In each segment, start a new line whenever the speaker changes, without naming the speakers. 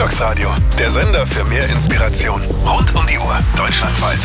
Relax Radio, der Sender für mehr Inspiration. Rund um die Uhr, deutschlandweit.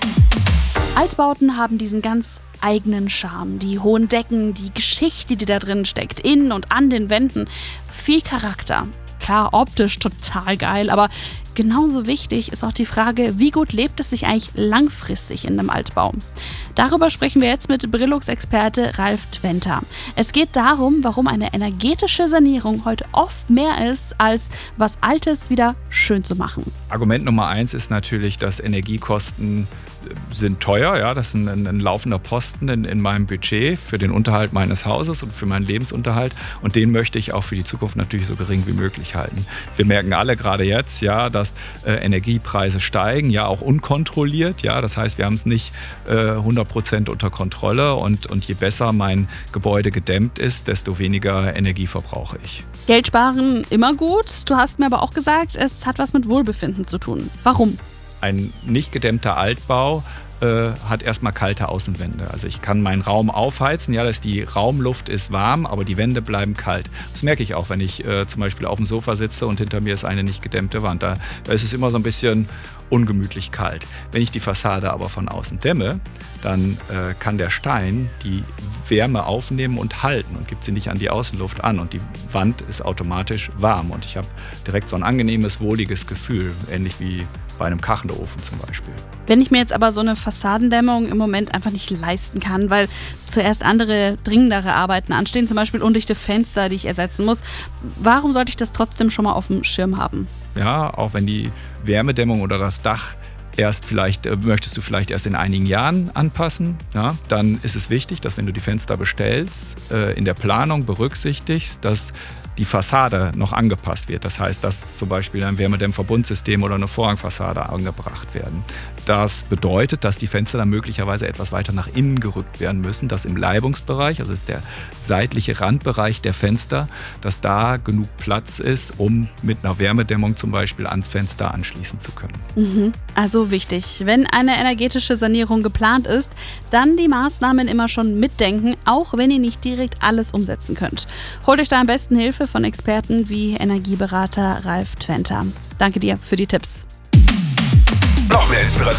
Altbauten haben diesen ganz eigenen Charme. Die hohen Decken, die Geschichte, die da drin steckt, in und an den Wänden, viel Charakter. Klar, optisch total geil, aber genauso wichtig ist auch die Frage, wie gut lebt es sich eigentlich langfristig in einem Altbau? Darüber sprechen wir jetzt mit Brillux-Experte Ralf Twenter. Es geht darum, warum eine energetische Sanierung heute oft mehr ist, als was Altes wieder schön zu machen.
Argument Nummer 1 ist natürlich, dass Energiekosten sind teuer. Ja, das ist ein laufender Posten in meinem Budget für den Unterhalt meines Hauses und für meinen Lebensunterhalt. Und den möchte ich auch für die Zukunft natürlich so gering wie möglich halten. Wir merken alle gerade jetzt, ja, dass Energiepreise steigen, ja auch unkontrolliert. Ja, das heißt, wir haben es nicht 100% unter Kontrolle. Und je besser mein Gebäude gedämmt ist, desto weniger Energie verbrauche ich.
Geld sparen immer gut. Du hast mir aber auch gesagt, es hat was mit Wohlbefinden zu tun. Warum?
Ein nicht gedämmter Altbau hat erstmal kalte Außenwände. Also ich kann meinen Raum aufheizen, ja, die Raumluft ist warm, aber die Wände bleiben kalt. Das merke ich auch, wenn ich zum Beispiel auf dem Sofa sitze und hinter mir ist eine nicht gedämmte Wand. Da ist es immer so ein bisschen ungemütlich kalt. Wenn ich die Fassade aber von außen dämme, dann kann der Stein die Wärme aufnehmen und halten und gibt sie nicht an die Außenluft an. Und die Wand ist automatisch warm und ich habe direkt so ein angenehmes, wohliges Gefühl, ähnlich wie bei einem Kachelofen zum Beispiel.
Wenn ich mir jetzt aber so eine Fassadendämmung im Moment einfach nicht leisten kann, weil zuerst andere, dringendere Arbeiten anstehen, zum Beispiel undichte Fenster, die ich ersetzen muss, warum sollte ich das trotzdem schon mal auf dem Schirm haben?
Ja, auch wenn die Wärmedämmung oder das Dach möchtest du vielleicht erst in einigen Jahren anpassen, ja, dann ist es wichtig, dass wenn du die Fenster bestellst, in der Planung berücksichtigst, dass die Fassade noch angepasst wird. Das heißt, dass zum Beispiel ein Wärmedämmverbundsystem oder eine Vorhangfassade angebracht werden. Das bedeutet, dass die Fenster dann möglicherweise etwas weiter nach innen gerückt werden müssen, dass im Leibungsbereich, also ist der seitliche Randbereich der Fenster, dass da genug Platz ist, um mit einer Wärmedämmung zum Beispiel ans Fenster anschließen zu können.
Also wichtig, wenn eine energetische Sanierung geplant ist, dann die Maßnahmen immer schon mitdenken, auch wenn ihr nicht direkt alles umsetzen könnt. Holt euch da am besten Hilfe von Experten wie Energieberater Ralf Twenter. Danke dir für die Tipps.
Noch mehr Inspiration